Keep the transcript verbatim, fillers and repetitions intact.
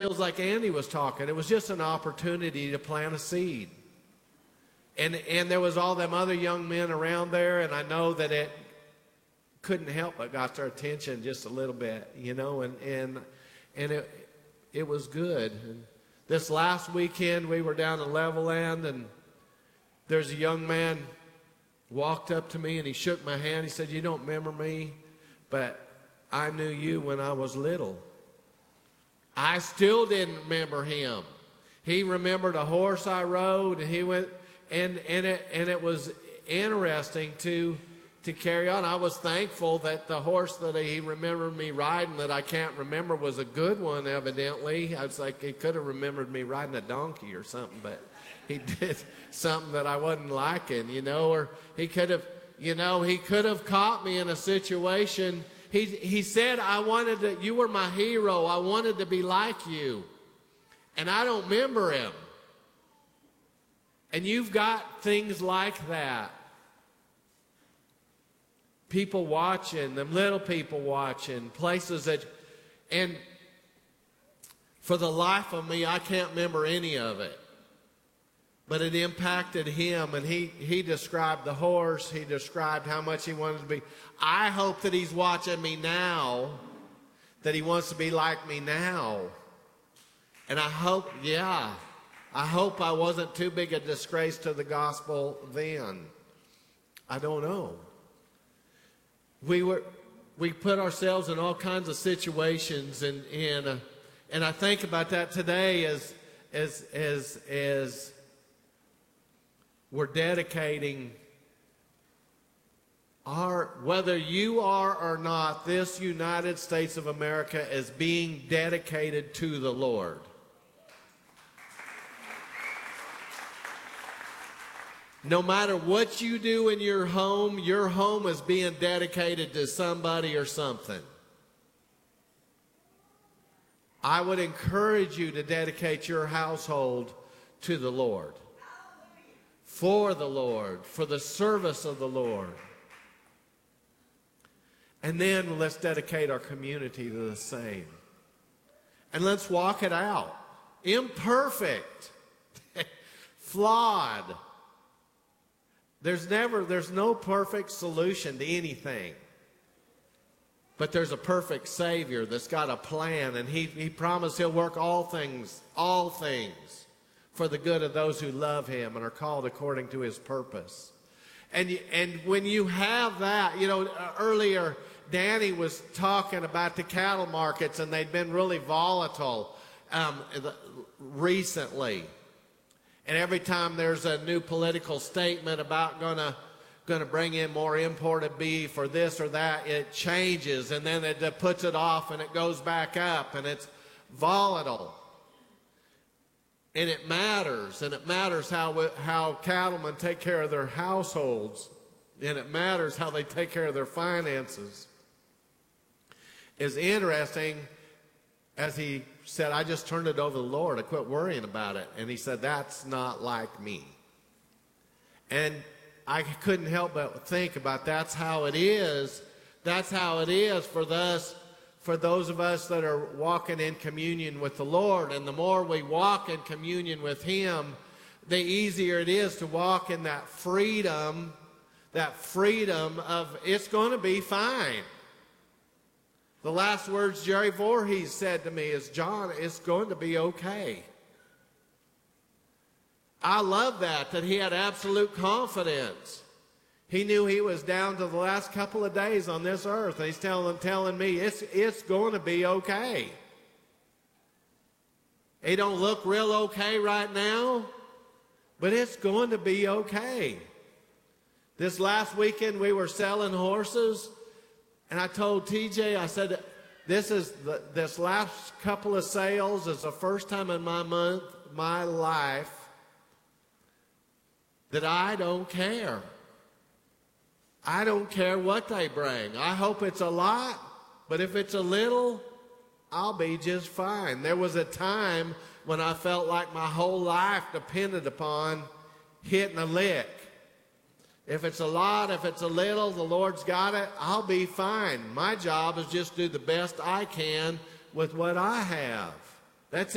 feels like Andy was talking. It was just an opportunity to plant a seed. And, and there was all them other young men around there, and I know that it couldn't help but got their attention just a little bit, you know, and, and, and it, it was good. And this last weekend, we were down in Levelland, and there's a young man walked up to me, and he shook my hand. He said, "You don't remember me, but I knew you when I was little." I still didn't remember him. He remembered a horse I rode, and he went, and and it and it was interesting to to carry on. I was thankful that the horse that he remembered me riding that I can't remember was a good one. Evidently, I was like, he could have remembered me riding a donkey or something, but he did something that I wasn't liking, you know. Or he could have, you know, he could have caught me in a situation. He, he said, I wanted to, you were my hero. I wanted to be like you. And I don't remember him. And you've got things like that. People watching, them little people watching, places that, and for the life of me, I can't remember any of it. But it impacted him, and he, he described the horse. He described how much he wanted to be. I hope that he's watching me now, that he wants to be like me now. And I hope, yeah, I hope I wasn't too big a disgrace to the gospel then. I don't know. We were, we put ourselves in all kinds of situations, and and uh, and I think about that today as as as as. We're dedicating our, whether you are or not, this United States of America is being dedicated to the Lord. No matter what you do in your home, your home is being dedicated to somebody or something. I would encourage you to dedicate your household to the Lord. For the Lord, for the service of the Lord. And then let's dedicate our community to the same. And let's walk it out. Imperfect. Flawed. There's never, there's no perfect solution to anything. But there's a perfect Savior that's got a plan, and he, he promised he'll work all things, all things, for the good of those who love him and are called according to his purpose. And, and when you have that, you know, earlier Danny was talking about the cattle markets, and they'd been really volatile um, recently. And every time there's a new political statement about gonna going to bring in more imported beef or this or that, it changes, and then it puts it off and it goes back up, and it's volatile. And it matters, and it matters how, how cattlemen take care of their households, and it matters how they take care of their finances. It's interesting, as he said, I just turned it over to the Lord. I quit worrying about it. And he said, that's not like me. And I couldn't help but think about that's how it is. That's how it is for us, for those of us that are walking in communion with the Lord. And the more we walk in communion with him, the easier it is to walk in that freedom, that freedom of it's going to be fine. The last words Jerry Voorhees said to me is, John, it's going to be okay. I love that, that he had absolute confidence. He knew he was down to the last couple of days on this earth, and he's telling, telling me it's, it's going to be okay. It don't look real okay right now, but it's going to be okay. This last weekend we were selling horses, and I told T J, I said, this is the, this last couple of sales is the first time in my month, my life, that I don't care. I don't care what they bring. I hope it's a lot, but if it's a little, I'll be just fine. There was a time when I felt like my whole life depended upon hitting a lick. If it's a lot, if it's a little, the Lord's got it, I'll be fine. My job is just do the best I can with what I have. That's